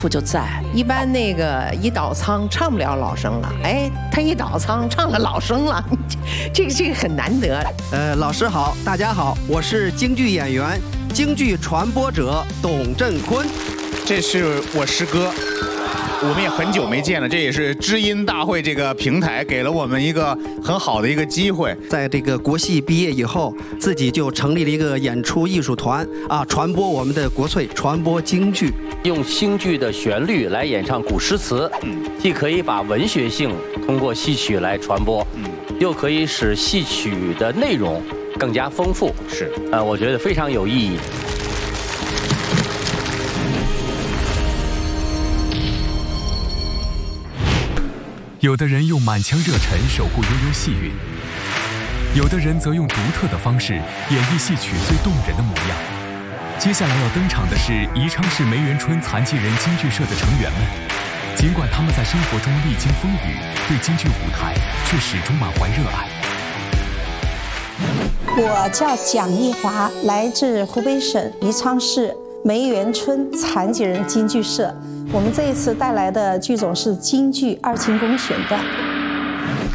不就在一般那个一倒仓唱不了老生了，哎，他一倒仓唱了老生了，这个很难得。 老师好，大家好，我是京剧演员、京剧传播者董振坤， 这是我师哥。我们也很久没见了，这也是知音大会这个平台给了我们一个很好的一个机会。 在这个国戏毕业以后，自己就成立了一个演出艺术团啊，传播我们的国粹，传播京剧， 用京剧的旋律来演唱古诗词，既可以把文学性通过戏曲来传播，又可以使戏曲的内容更加丰富。 是， 我觉得非常有意义。 有的人用满腔热忱守护悠悠戏韵，有的人则用独特的方式演绎戏曲最动人的模样。接下来要登场的是宜昌市梅园春残疾人京剧社的成员们，尽管他们在生活中历经风雨，对京剧舞台却始终满怀热爱。 我叫蒋艺华，来自湖北省宜昌市梅园春残疾人京剧社。我们这一次带来的剧种是京剧《二进宫》选段。